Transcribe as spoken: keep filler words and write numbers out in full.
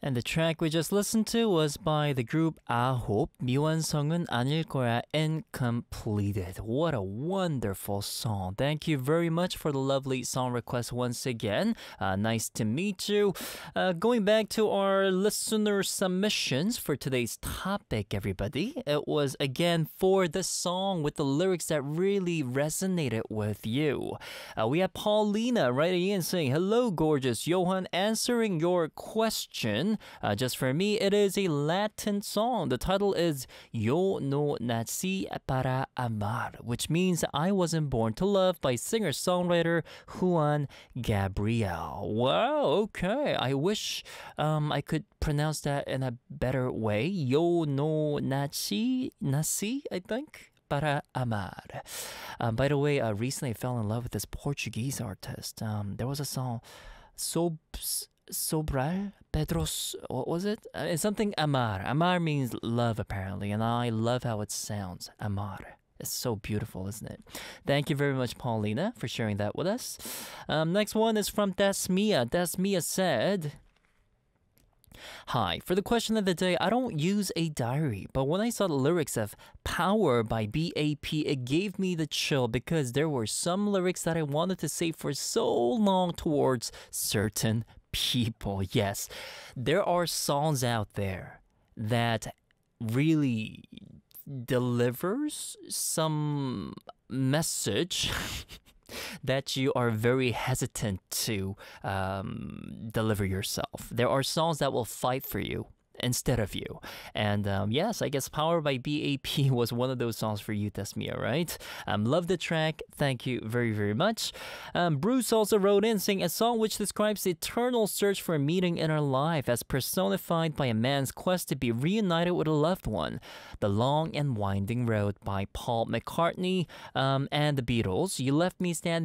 And the track we just listened to was by the group 아홉, 미완성은 아닐 거야 Incompleted. What a wonderful song. Thank you very much for the lovely song request once again. Uh, nice to meet you. Uh, going back to our listener submissions for today's topic, everybody. It was again for the song with the lyrics that really resonated with you. Uh, we have Paulina writing in saying, "Hello, gorgeous Johan, answering your question. Uh, just for me, it is a Latin song. The title is Yo no nací para amar, which means I wasn't born to love by singer-songwriter Juan Gabriel." Wow, okay. I wish um, I could pronounce that in a better way. Yo no nací, nací, I think. Para amar. Um, by the way, uh, recently I fell in love with this Portuguese artist. Um, there was a song, Sob... Sobral Pedros, what was it? Uh, it's something Amar. Amar means love, apparently, and I love how it sounds. Amar. It's so beautiful, isn't it? Thank you very much, Paulina, for sharing that with us. Um, next one is from Dasmia. Dasmia said, "Hi, for the question of the day, I don't use a diary, but when I saw the lyrics of Power by B A P, it gave me the chill because there were some lyrics that I wanted to say for so long towards certain people." Yes, there are songs out there that really delivers some message that you are very hesitant to um, deliver yourself. There are songs that will fight for you instead of you. And um, yes, I guess Power by B A P was one of those songs for you, Tasmia, right? Um, love the track. Thank you very, very much. Um, Bruce also wrote in saying, "A song which describes the eternal search for meaning in our life as personified by a man's quest to be reunited with a loved one. The Long and Winding Road by Paul McCartney um, and the Beatles. You left me standing